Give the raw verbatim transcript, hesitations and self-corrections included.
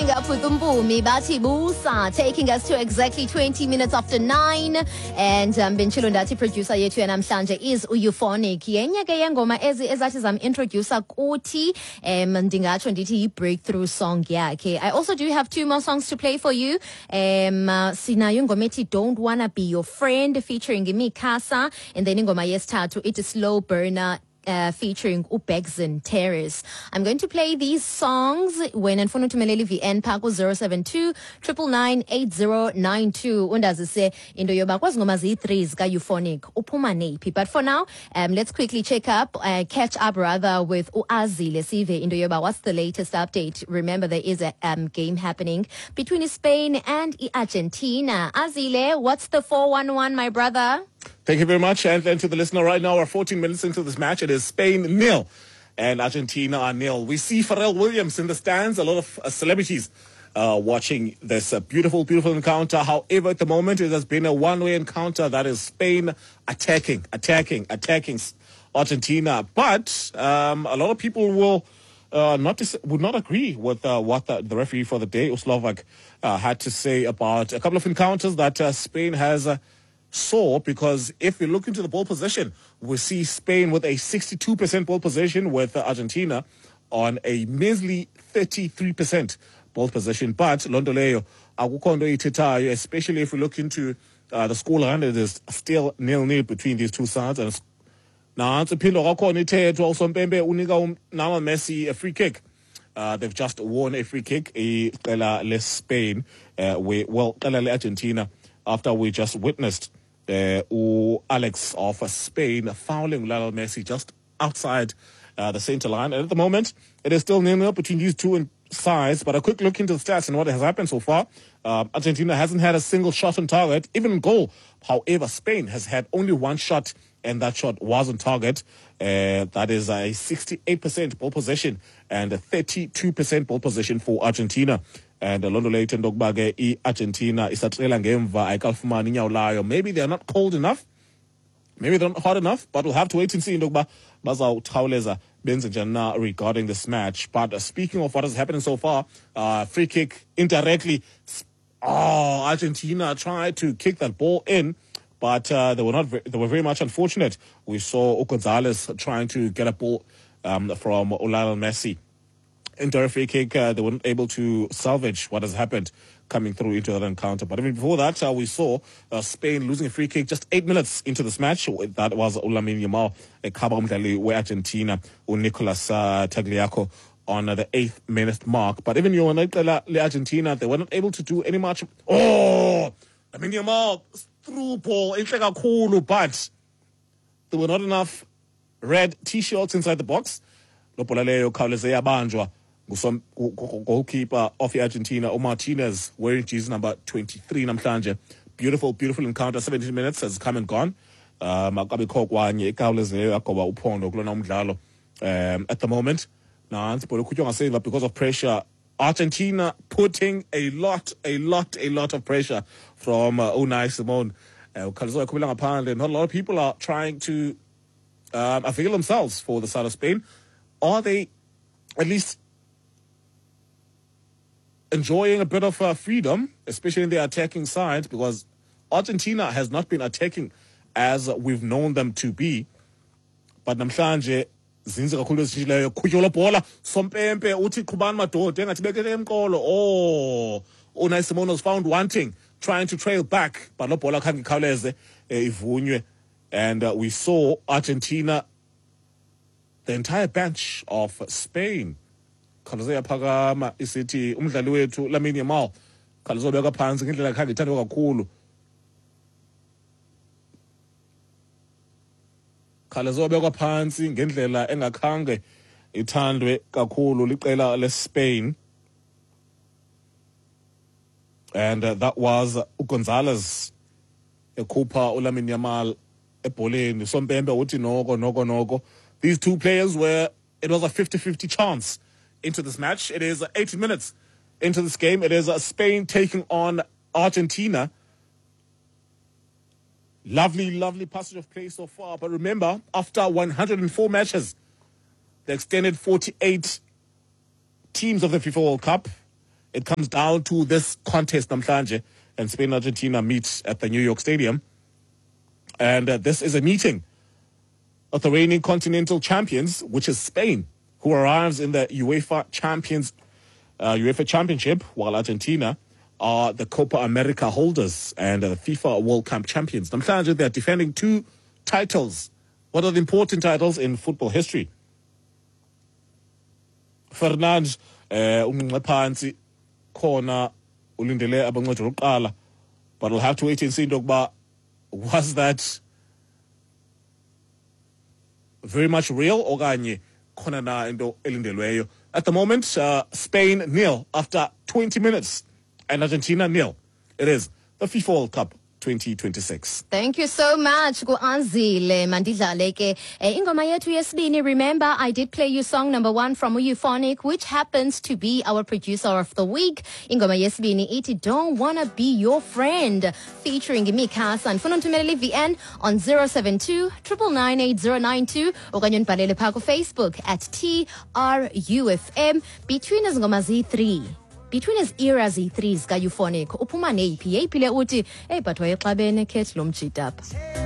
catching up with Umpumi Bati Busa, taking us to exactly twenty minutes after nine. And um, Benchilo Ndati producer yetu yanamhlanje is Euphonic. Yenye ke yengoma ezi ezathi zam introducer kuthi um ndingatsho ndithi breakthrough song yakhe. I also do have two more songs to play for you. Um uh, sinayo ingoma ethi Don't Wanna Be Your Friend featuring Mikasa, and then ingoma yesithathu it is Slow Burner Uh, featuring Ubexon Terrace. I'm going to play these songs when and phone to Meleli V N Paco zero seven two nine nine eight zero nine two. Undazi se indo yoba kwazi ngoma zi-three zika Euphonic uphuma nephi. But for now, um, let's quickly check up, uh, catch up rather with Uazile Sive indo yoba. What's the latest update? Remember there is a um, game happening between Spain and Argentina. Azile, what's the four one one, my brother? Thank you very much. And then to the listener right now, we're fourteen minutes into this match. It is Spain nil and Argentina are nil. We see Pharrell Williams in the stands, a lot of uh, celebrities uh, watching this uh, beautiful, beautiful encounter. However, at the moment, it has been a one-way encounter. That is Spain attacking, attacking, attacking Argentina. But um, a lot of people will uh, not dis- would not agree with uh, what the, the referee for the day, Uslovak, uh, had to say about a couple of encounters that uh, Spain has uh, saw, because if we look into the ball position, we see Spain with a sixty-two percent ball position, with Argentina on a measly thirty-three percent ball position. But Londoleo, especially if we look into uh, the scoreline, it is still nil-nil between these two sides. And now, Messi a free kick. Uh, they've just won a free kick, a less Spain, uh, we, well, Argentina, after we just witnessed Uh, Alex of uh, Spain fouling Lionel Messi just outside uh, the center line. And at the moment, it is still nil-nil between these two sides. But a quick look into the stats and what has happened so far. Uh, Argentina hasn't had a single shot on target, even in goal. However, Spain has had only one shot, and that shot was on target. Uh, that is a sixty-eight percent ball possession and a thirty-two percent ball possession for Argentina. And Londo Leighton Dogbage e Argentina isatrela ngemva ayikalfumani inyawo layo. Maybe they're not cold enough, maybe they're not hot enough, but we'll have to wait and see ndokba bazawuthawuleza benze njani na regarding this match. But uh, speaking of what has happened so far, uh, free kick indirectly. Oh, Argentina tried to kick that ball in, but uh, they were not. They were very much unfortunate. We saw Gonzalez trying to get a ball um, from Lionel Messi. Into a free kick, uh, they weren't able to salvage what has happened coming through into that encounter. But even before that, uh, we saw uh, Spain losing a free kick just eight minutes into this match. That was Lamine Yamal, a Cabo Mdali, where Argentina, or Nicolas uh, Tagliaco on uh, the eighth minute mark. But even you Argentina, they were not able to do any much. Oh, Lamine Yamal through ball, but there were not enough red T-shirts inside the box. Goalkeeper of Argentina, O Martinez, wearing jersey number twenty-three. Namhlanje, beautiful, beautiful encounter. seventeen minutes has come and gone. Um, at the moment, now because of pressure, Argentina putting a lot, a lot, a lot of pressure from uh, Unai Simon. Uh, not a lot of people are trying to um, avail themselves for the side of Spain. Are they at least enjoying a bit of uh, freedom, especially in the attacking side, because Argentina has not been attacking as we've known them to be. But namhlanje zinze kakhulu ezishileyo khutyola bola sompempe uthi qhubani madoda engathi bekele emqolo. Oh, Unai Simon was found wanting, trying to trail back, but lo bola khange ikhawuleze ivunywe. And uh, we saw Argentina, the entire bench of Spain, Khalezo yaphakama isithi umdlali wethu Lamine Yamal Khalezo beka phansi ngendlela khange ithandwe kakhulu. Khalezo beka phansi ngendlela engakhange ithandwe kakhulu liqela leSpain. And uh, that was uGonzalez ekhupha uLamine Yamal ebholeni. Sompempe uthi noko noko noko. These two players were, it was a fifty-fifty chance into this match. It is eighty minutes into this game. It is Spain taking on Argentina. Lovely, lovely passage of play so far. But remember, after one hundred four matches, the extended forty-eight teams of the FIFA World Cup, it comes down to this contest namhlanje, and Spain and Argentina meet at the New York Stadium. And uh, this is a meeting of the reigning continental champions, which is Spain, who arrives in the UEFA Champions, uh, UEFA Championship, while Argentina are the Copa America holders and uh, the FIFA World Cup champions. Namhlanje, they are defending two titles. What are the important titles in football history? Fernand, unqephansi khona ulindele abancwadi lokuqala, but we'll have to wait and see into ukuba was that very much real okanye khona na into elindelweyo. At the moment, uh, Spain nil after twenty minutes and Argentina nil. It is the FIFA World Cup twenty twenty-six. Thank you so much, Kuanzile Mandidlale ke. Eh, ingoma yethu yesibini, remember I did play you song number one from Euphonic, which happens to be our producer of the week. Ingoma yesibini iti Don't Wanna Be Your Friend, featuring Mikasa. And funa untumelele V N on zero seven two, nine nine eight zero nine two okanye unibhalele phaa Facebook at T R U F M. Between us ngoma Z three. Between his eras Z three zika Euphonic, uphuma neyiphi yeyiphi le uthi hey but wayexabene Kate lo mjidapha.